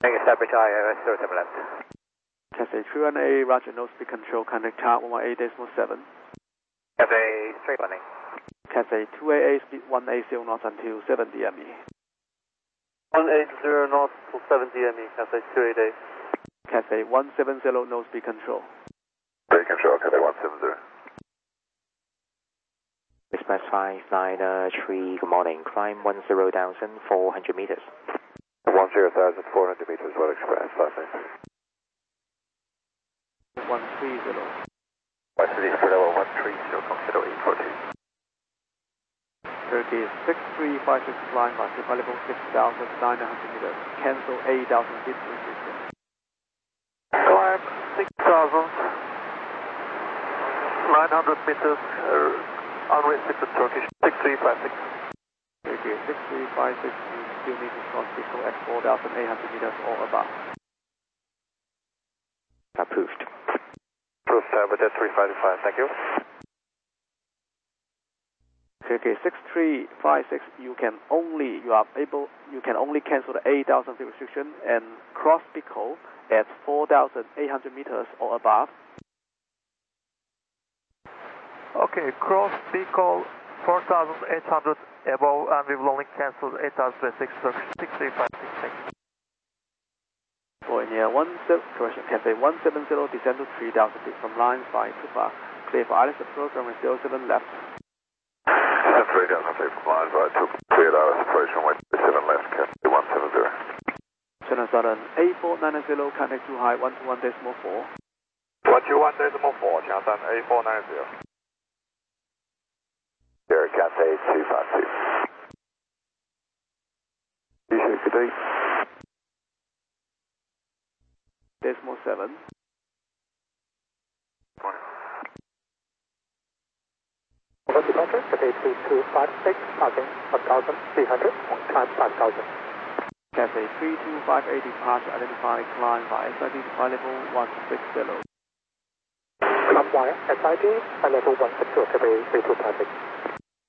Establish IOS 07 left. Cathay 318, roger, no speed control, contact tower 118.7. Cathay 318. Cathay 288, speed 180 knots until 7 DME. 180 knots to 7 DME, Cathay 288. Cathay 170, no speed control. Speed control, Cathay 170. Express 593, good morning. Climb 10,400 meters. 10,400 meters, well express, 593. 130. West City, level 130, consider 842. Turkey 6356 flying by level 6,900 meters. Cancel 8,000 feet restriction. Climb 6,900 meters, unrestricted Turkish 6356. Turkey 6356, you still need to cross Pico at 4,800 meters or above. Approved. Approved, Sabotage 355, thank you. Turkey 6356, you can only cancel the 8,000 feet restriction and cross Pico at 4,800 meters or above. Okay, cross Pico 4,800 above, and we will only cancel 8,026 Turkish 6356. Going near correction, Cathay 170, descend to 3,000 feet from line 5 to bar. Clear for ILS approach, runway 07 left. 3,000 feet from line 5 to cleared ILS approach, runway 07 left, Cathay 170. Channel Southern A490, contact too high, 121.4. 121.4, Channel Southern A490. Here, Cathay 252. Good day. Decimal 7. Morning. Over departure, Cathay 3256, parking 1,300, climb 5,000. Cathay 3258, departure, identify, climb by SID to flight level 160. Climb via SID, level 160, Cathay 3256.